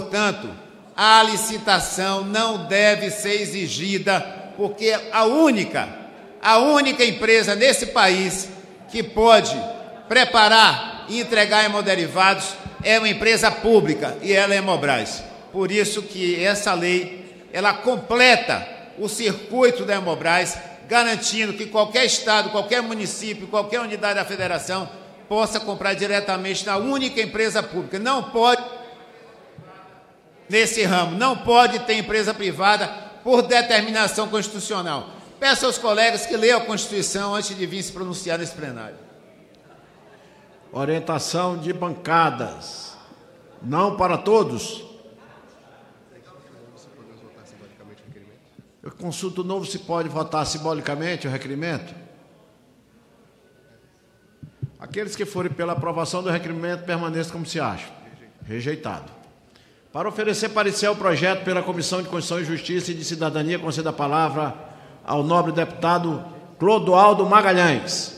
Portanto, a licitação não deve ser exigida, porque a única empresa nesse país que pode preparar e entregar hemoderivados é uma empresa pública, e ela é a Hemobras. Por isso que essa lei, ela completa o circuito da Hemobras, garantindo que qualquer estado, qualquer município, qualquer unidade da federação possa comprar diretamente na única empresa pública. Não pode, nesse ramo, não pode ter empresa privada por determinação constitucional. Peço aos colegas que leiam a Constituição antes de vir se pronunciar nesse plenário. Orientação de bancadas. Não para todos. Eu consulto novo se pode votar simbolicamente o requerimento. Aqueles que forem pela aprovação do requerimento permaneçam como se acham. Rejeitado. Para oferecer parecer ao projeto pela Comissão de Constituição e Justiça e de Cidadania, concedo a palavra ao nobre deputado Clodoaldo Magalhães.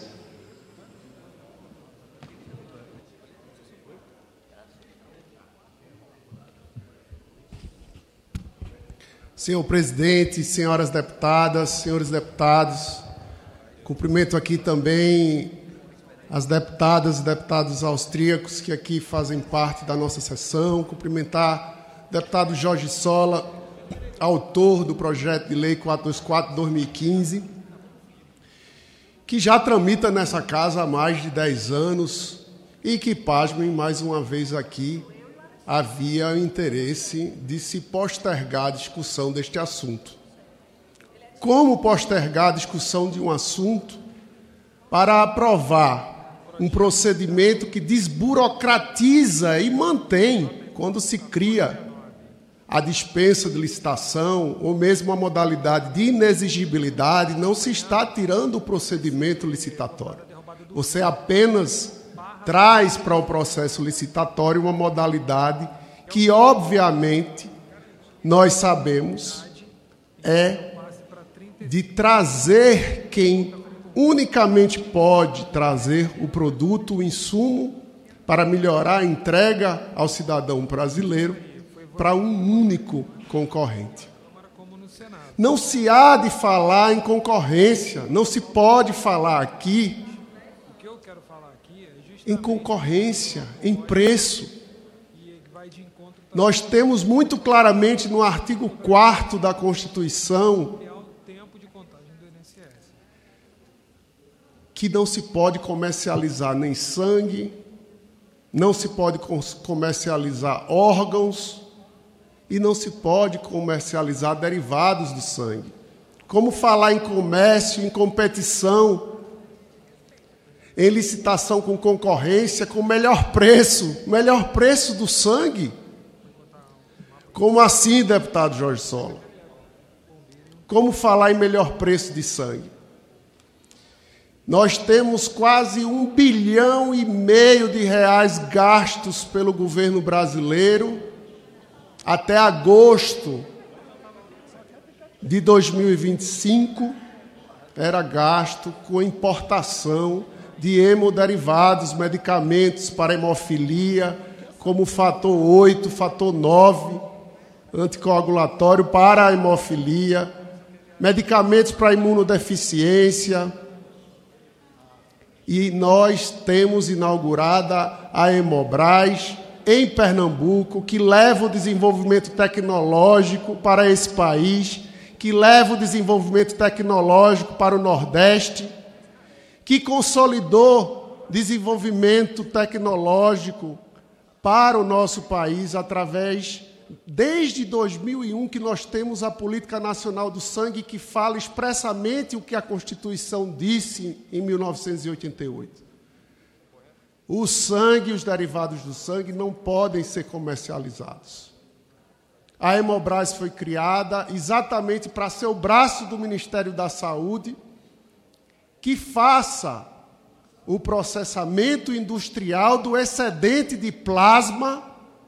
Senhor presidente, senhoras deputadas, senhores deputados, cumprimento aqui também as deputadas e deputados austríacos que aqui fazem parte da nossa sessão, cumprimentar o deputado Jorge Sola, autor do projeto de lei 424/2015, que já tramita nessa casa há mais de 10 anos e que, pasmem, mais uma vez aqui, havia o interesse de se postergar a discussão deste assunto. Como postergar a discussão de um assunto para aprovar um procedimento que desburocratiza e mantém, quando se cria a dispensa de licitação ou mesmo a modalidade de inexigibilidade, não se está tirando o procedimento licitatório. Você apenas traz para o processo licitatório uma modalidade que, obviamente, nós sabemos é de trazer quem unicamente pode trazer o produto, o insumo, para melhorar a entrega ao cidadão brasileiro para um único concorrente. Não se há de falar em concorrência, não se pode falar aqui em concorrência, em preço. Nós temos muito claramente no artigo 4º da Constituição que não se pode comercializar nem sangue, não se pode comercializar órgãos e não se pode comercializar derivados do sangue. Como falar em comércio, em competição, em licitação com concorrência, com melhor preço do sangue? Como assim, deputado Jorge Sola? Como falar em melhor preço de sangue? Nós temos quase R$1,5 bilhão de gastos pelo governo brasileiro até agosto de 2025, era gasto com importação de hemoderivados, medicamentos para hemofilia, como fator 8, fator 9, anticoagulatório para a hemofilia, medicamentos para imunodeficiência. E nós temos inaugurada a Hemobras em Pernambuco, que leva o desenvolvimento tecnológico para esse país, que leva o desenvolvimento tecnológico para o Nordeste, que consolidou desenvolvimento tecnológico para o nosso país através, desde 2001, que nós temos a Política Nacional do Sangue, que fala expressamente o que a Constituição disse em 1988. O sangue e os derivados do sangue não podem ser comercializados. A Hemobras foi criada exatamente para ser o braço do Ministério da Saúde, que faça o processamento industrial do excedente de plasma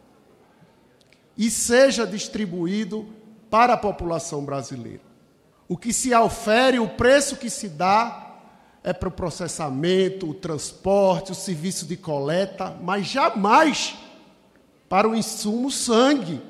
e seja distribuído para a população brasileira. O que se ofere, o preço que se dá é para o processamento, o transporte, o serviço de coleta, mas jamais para o insumo sangue.